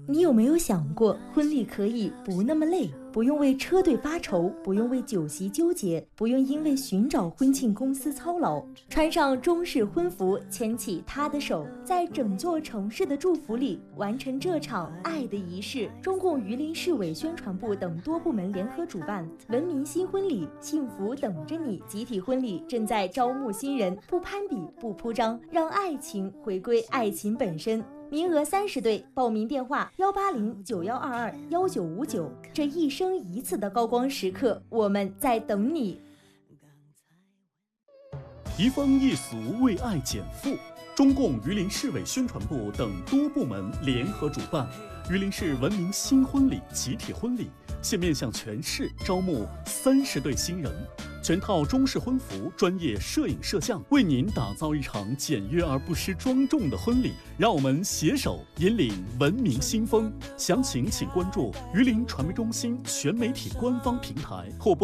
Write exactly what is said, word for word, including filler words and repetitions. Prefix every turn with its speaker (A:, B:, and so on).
A: 你有没有想过，婚礼可以不那么累，不用为车队发愁，不用为酒席纠结，不用因为寻找婚庆公司操劳，穿上中式婚服，牵起他的手，在整座城市的祝福里完成这场爱的仪式。中共榆林市委宣传部等多部门联合主办文明新婚礼，幸福等着你集体婚礼正在招募新人，不攀比，不铺张，让爱情回归爱情本身。名额三十对，报名电话幺八零九幺二二幺九五九。这一生一次的高光时刻，我们在等你。
B: 移风易俗，为爱减负。中共榆林市委宣传部等多部门联合主办榆林市文明新婚礼集体婚礼，现面向全市招募三十对新人。全套中式婚服，专业摄影摄像，为您打造一场简约而不失庄重的婚礼。让我们携手引领文明新风。详情请关注榆林传媒中心全媒体官方平台或拨